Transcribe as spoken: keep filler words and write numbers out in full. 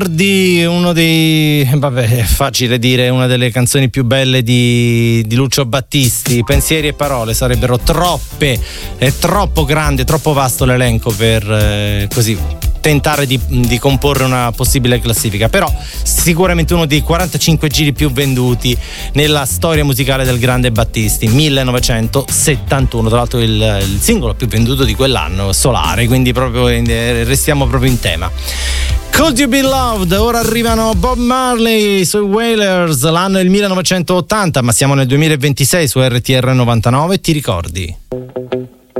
Di uno dei, vabbè, è facile dire, una delle canzoni più belle di, di Lucio Battisti. Pensieri e parole sarebbero troppe, è troppo grande, troppo vasto l'elenco per eh, così tentare di, di comporre una possibile classifica, però sicuramente uno dei quarantacinque giri più venduti nella storia musicale del grande Battisti, millenovecentosettantuno, tra l'altro il, il singolo più venduto di quell'anno, Solare, quindi proprio in, restiamo proprio in tema. Could You Be Loved? Ora arrivano Bob Marley sui Wailers, l'anno è il millenovecentottanta, ma siamo nel duemilaventisei su R T R novantanove, ti ricordi?